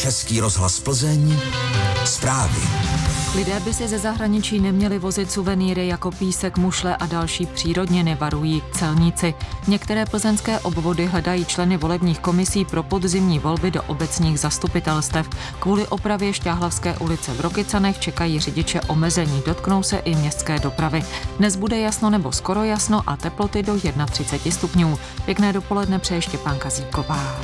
Český rozhlas Plzeň, zprávy. Lidé by si ze zahraničí neměli vozit suvenýry jako písek, mušle a další přírodniny, varují celníci. Některé plzeňské obvody hledají členy volebních komisí pro podzimní volby do obecních zastupitelstev. Kvůli opravě Šťáhlavské ulice v Rokycanech čekají řidiče omezení, dotknou se i městské dopravy. Dnes bude jasno nebo skoro jasno a teploty do 31 stupňů. Pěkné dopoledne přeje Štěpánka Kazíková.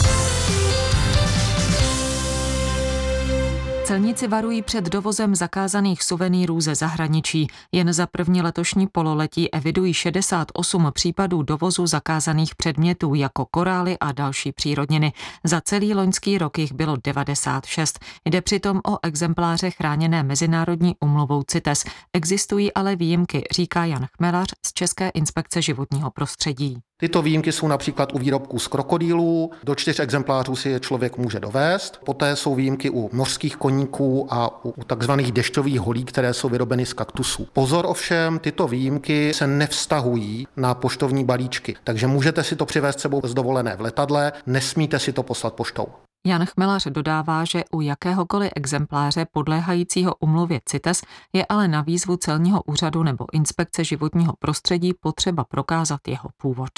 Celníci varují před dovozem zakázaných suvenýrů ze zahraničí. Jen za první letošní pololetí evidují 68 případů dovozu zakázaných předmětů jako korály a další přírodniny. Za celý loňský rok jich bylo 96. Jde přitom o exempláře chráněné Mezinárodní úmluvou CITES. Existují ale výjimky, říká Jan Chmelař z České inspekce životního prostředí. Tyto výjimky jsou například u výrobků z krokodýlů, do 4 exemplářů si je člověk může dovést. Poté jsou výjimky u mořských koníků a u takzvaných dešťových holí, které jsou vyrobeny z kaktusů. Pozor ovšem, tyto výjimky se nevztahují na poštovní balíčky, takže můžete si to přivést sebou z dovolené v letadle, nesmíte si to poslat poštou. Jan Chmelař dodává, že u jakéhokoliv exempláře podléhajícího úmluvě CITES je ale na výzvu celního úřadu nebo inspekce životního prostředí potřeba prokázat jeho původ.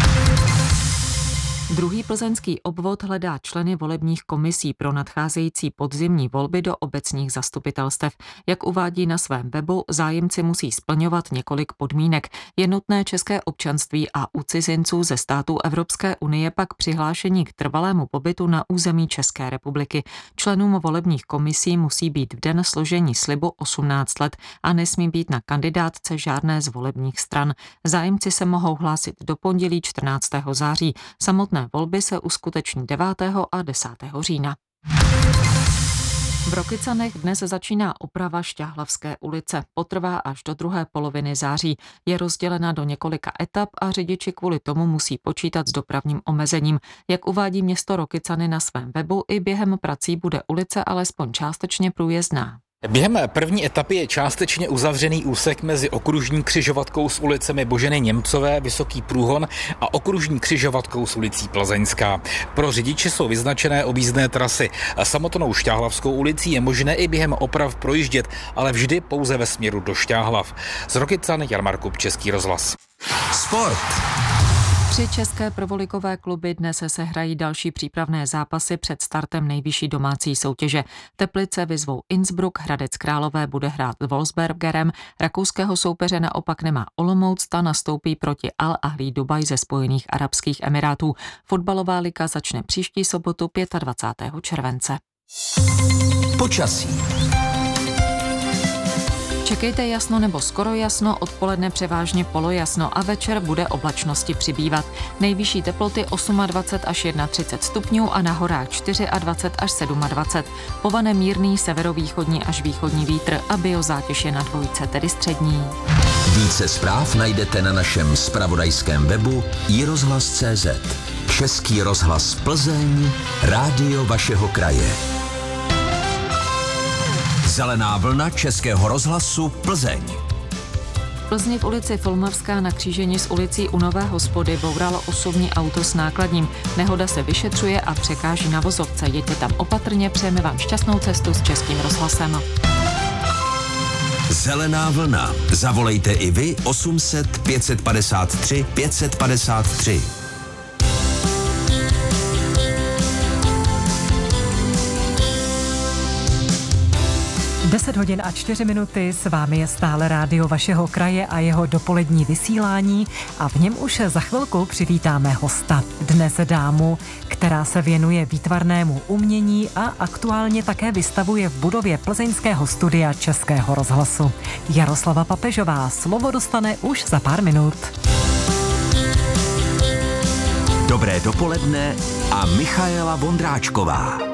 Druhý plzeňský obvod hledá členy volebních komisí pro nadcházející podzimní volby do obecních zastupitelstev. Jak uvádí na svém webu, zájemci musí splňovat několik podmínek. Je nutné české občanství a u cizinců ze států Evropské unie pak přihlášení k trvalému pobytu na území České republiky. Členům volebních komisí musí být v den složení slibu 18 let a nesmí být na kandidátce žádné z volebních stran. Zájemci se mohou hlásit do pondělí 14. září. Samotné volby se uskuteční 9. a 10. října. V Rokycanech dnes začíná oprava Šťáhlavské ulice. Potrvá až do druhé poloviny září. Je rozdělena do několika etap a řidiči kvůli tomu musí počítat s dopravním omezením. Jak uvádí město Rokycany na svém webu, i během prací bude ulice alespoň částečně průjezdná. Během první etapy je částečně uzavřený úsek mezi okružní křižovatkou s ulicemi Boženy Němcové, Vysoký Průhon a okružní křižovatkou s ulicí Plzeňská. Pro řidiče jsou vyznačené objízdné trasy. Samotnou Šťáhlavskou ulicí je možné i během oprav projíždět, ale vždy pouze ve směru do Šťáhlav. Z Rokycan Jan Markup, Český rozhlas. Sport. 3 české prvoligové kluby dnes se hrají další přípravné zápasy před startem nejvyšší domácí soutěže. Teplice vyzvou Innsbruck, Hradec Králové bude hrát s Wolfsbergerem, rakouského soupeře naopak nemá Olomouc, ta nastoupí proti Al Ahly Dubaj ze Spojených arabských emirátů. Fotbalová liga začne příští sobotu 25. července. Počasí. Čekejte jasno nebo skoro jasno, odpoledne převážně polojasno a večer bude oblačnosti přibývat. Nejvyšší teploty 28 až 31 stupňů a na horách 24 až 27. Povane mírný severovýchodní až východní vítr a biozátěž je na 2, tedy střední. Více zpráv najdete na našem zpravodajském webu iRozhlas.cz. Český rozhlas Plzeň, rádio vašeho kraje. Zelená vlna Českého rozhlasu Plzeň. V Plzni v ulici Folmavská na křížení s ulicí u Nové hospody bouralo osobní auto s nákladním. Nehoda se vyšetřuje a překáží na vozovce. Jeďte tam opatrně, přejeme vám šťastnou cestu s Českým rozhlasem. Zelená vlna. Zavolejte i vy 800 553 553. 10 hodin a 4 minuty, s vámi je stále rádio vašeho kraje a jeho dopolední vysílání a v něm už za chvilku přivítáme hosta. Dnes dámu, která se věnuje výtvarnému umění a aktuálně také vystavuje v budově plzeňského studia Českého rozhlasu. Jaroslava Papežová slovo dostane už za pár minut. Dobré dopoledne a Michaela Vondráčková.